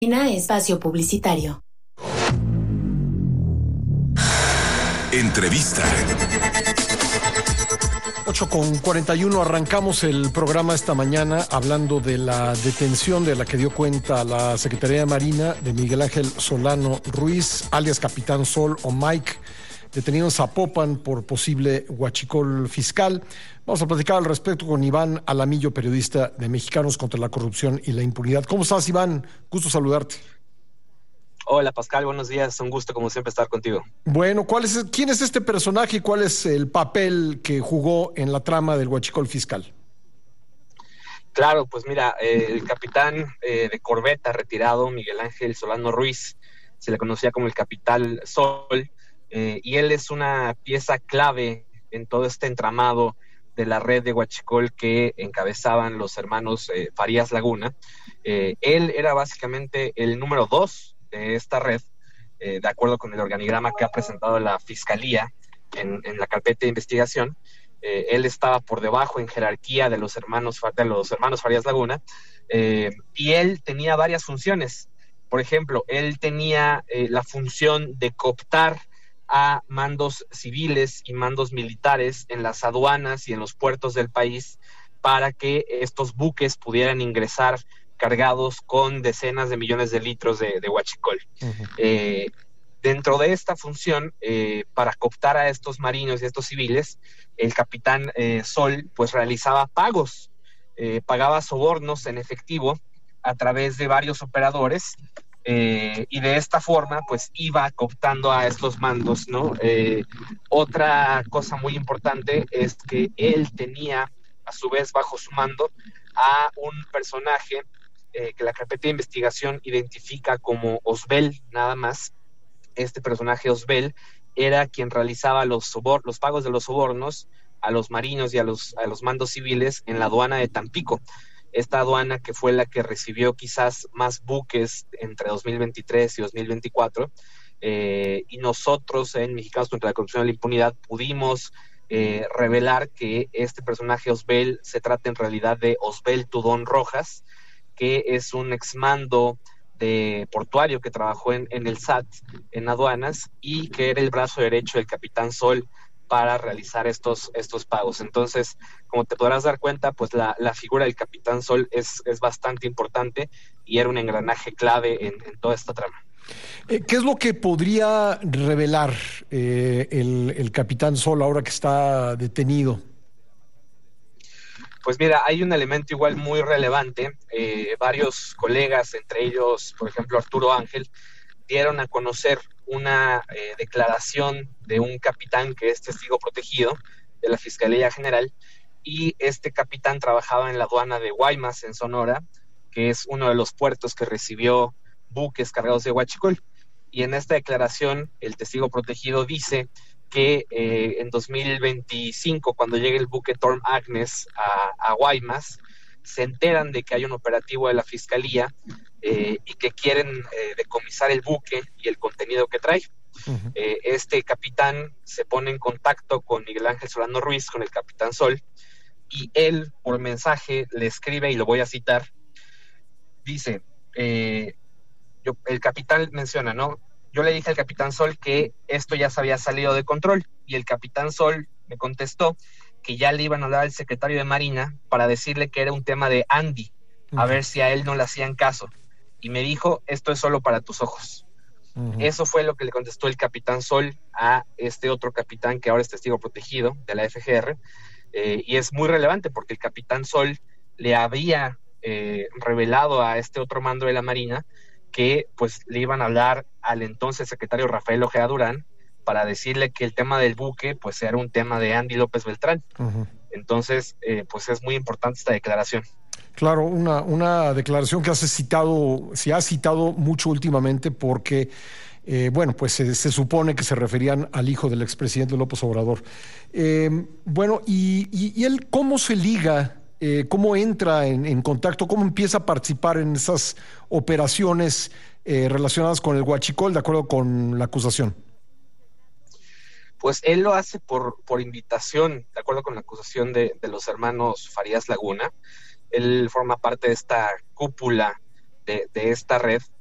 Espacio publicitario. Entrevista. 8:41, arrancamos el programa esta mañana hablando de la detención de la que dio cuenta la Secretaría de Marina de Miguel Ángel Solano Ruiz, alias Capitán Sol o Mike, detenido en Zapopan por posible huachicol fiscal. Vamos a platicar al respecto con Iván Alamillo, periodista de Mexicanos contra la Corrupción y la Impunidad. ¿Cómo estás, Iván? Gusto saludarte. Hola, Pascal, buenos días. Un gusto, como siempre, estar contigo. Bueno, ¿quién es este personaje y cuál es el papel que jugó en la trama del huachicol fiscal? Claro, pues mira, el capitán de corbeta retirado, Miguel Ángel Solano Ruiz, se le conocía como el Capitán Sol, y él es una pieza clave en todo este entramado de la red de huachicol que encabezaban los hermanos Farías Laguna. Él era básicamente el número 2 de esta red, de acuerdo con el organigrama que ha presentado la Fiscalía en la carpeta de investigación. Él estaba por debajo en jerarquía de los hermanos Farías Laguna, y él tenía varias funciones. Por ejemplo, él tenía la función de cooptar a mandos civiles y mandos militares en las aduanas y en los puertos del país para que estos buques pudieran ingresar cargados con decenas de millones de litros de huachicol. Uh-huh. Dentro de esta función, para cooptar a estos marinos y a estos civiles, el capitán Sol pues realizaba pagos, pagaba sobornos en efectivo a través de varios operadores, y de esta forma pues iba cooptando a estos mandos, ¿no? Otra cosa muy importante es que él tenía a su vez bajo su mando a un personaje que la carpeta de investigación identifica como Osbel, nada más. Este personaje Osbel era quien realizaba los pagos de los sobornos a los marinos y a los mandos civiles en la aduana de Tampico. Esta aduana que fue la que recibió quizás más buques entre 2023 y 2024, y nosotros en Mexicanos contra la Corrupción y la Impunidad pudimos revelar que este personaje Osbel se trata en realidad de Osbel Tudón Rojas, que es un exmando de portuario que trabajó en el SAT, en aduanas, y que era el brazo derecho del Capitán Sol para realizar estos pagos. Entonces, como te podrás dar cuenta, pues la figura del Capitán Sol es bastante importante y era un engranaje clave en toda esta trama. ¿Qué es lo que podría revelar el Capitán Sol ahora que está detenido? Pues mira, hay un elemento igual muy relevante. Varios colegas, entre ellos, por ejemplo, Arturo Ángel, dieron a conocer una declaración de un capitán que es testigo protegido de la Fiscalía General, y este capitán trabajaba en la aduana de Guaymas, en Sonora, que es uno de los puertos que recibió buques cargados de huachicol. Y en esta declaración, el testigo protegido dice que en 2025, cuando llegue el buque Torm Agnes a Guaymas, se enteran de que hay un operativo de la Fiscalía y que quieren decomisar el buque y el contenido que trae. Uh-huh. Este capitán se pone en contacto con Miguel Ángel Solano Ruiz, con el Capitán Sol, y él por mensaje le escribe, y lo voy a citar, dice, el capitán menciona, ¿no? Yo le dije al Capitán Sol que esto ya se había salido de control, y el Capitán Sol me contestó que ya le iban a hablar al secretario de Marina para decirle que era un tema de Andy, a ver si a él no le hacían caso. Y me dijo, esto es solo para tus ojos. Uh-huh. Eso fue lo que le contestó el Capitán Sol a este otro capitán que ahora es testigo protegido de la FGR, y es muy relevante porque el Capitán Sol le había revelado a este otro mando de la Marina que pues le iban a hablar al entonces secretario Rafael Ojeda Durán para decirle que el tema del buque pues era un tema de Andy López Beltrán. Uh-huh. Entonces pues es muy importante esta declaración. Claro, una declaración que se ha citado mucho últimamente porque bueno, pues se supone que se referían al hijo del expresidente López Obrador. Bueno, y él, ¿cómo se liga? ¿Cómo entra en contacto? ¿Cómo empieza a participar en esas operaciones relacionadas con el huachicol, de acuerdo con la acusación? Pues él lo hace por invitación, de acuerdo con la acusación de los hermanos Farías Laguna. Él forma parte de esta cúpula de esta red,